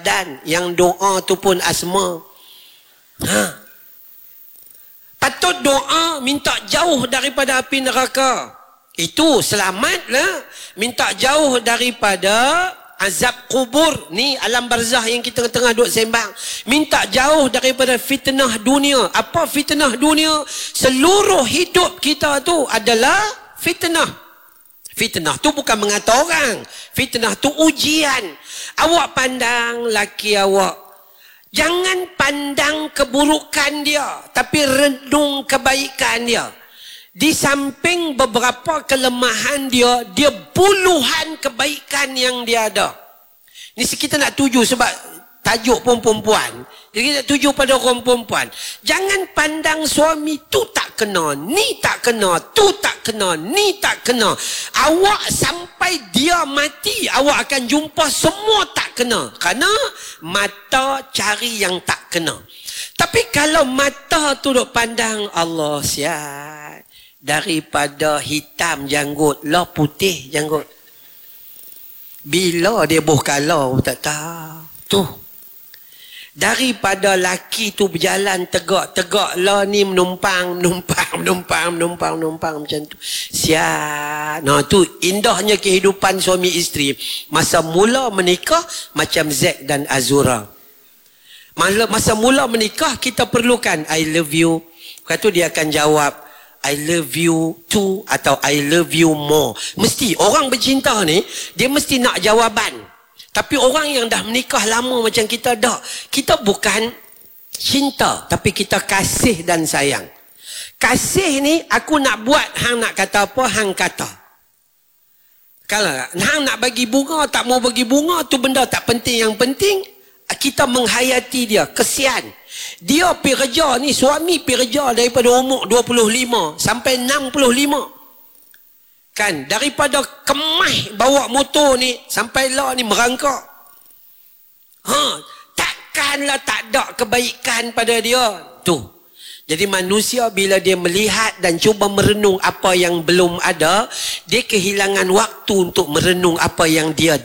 dan yang doa tu pun asma. Patut doa minta jauh daripada api neraka. Itu selamatlah. Minta jauh daripada azab kubur. Ni alam barzah yang kita tengah duk sembang. Minta jauh daripada fitnah dunia. Apa fitnah dunia? Seluruh hidup kita tu adalah fitnah. Fitnah tu bukan mengata orang. Fitnah tu ujian. Awak pandang laki awak. Jangan pandang keburukan dia, tapi renung kebaikan dia. Di samping beberapa kelemahan dia, dia puluhan kebaikan yang dia ada. Ni kita nak tuju sebab tajuk pun perempuan. Jadi kita tuju pada orang perempuan. Jangan pandang suami tu tak kena, ni tak kena, tu tak kena, ni tak kena. Awak sampai dia mati, awak akan jumpa semua tak kena. Kerana mata cari yang tak kena. Tapi kalau mata tu duk pandang Allah sihat. Daripada hitam janggut, lah putih janggut. Bila dia boh kalah, tak tahu. Tu. Daripada laki tu berjalan tegak lah ni menumpang macam tu. Siap. Nah tu indahnya kehidupan suami isteri. Masa mula menikah macam Zack dan Azura. Masa mula menikah kita perlukan I love you. Lepas tu dia akan jawab I love you too atau I love you more. Mesti orang bercinta ni dia mesti nak jawaban. Tapi orang yang dah menikah lama macam kita dah, kita bukan cinta, tapi kita kasih dan sayang. Kasih ni aku nak buat, hang nak kata apa, hang kata. Kalau hang nak bagi bunga, tak mau bagi bunga, tu benda tak penting. Yang penting kita menghayati dia, kesian. Dia pergi kerja ni, suami pergi kerja daripada umur 25 sampai 65. Kan, daripada Kemah bawa motor ni sampai lah ni merangkak. Takkanlah tak ada kebaikan pada dia. Tu. Jadi manusia bila dia melihat dan cuba merenung apa yang belum ada, dia kehilangan waktu untuk merenung apa yang dia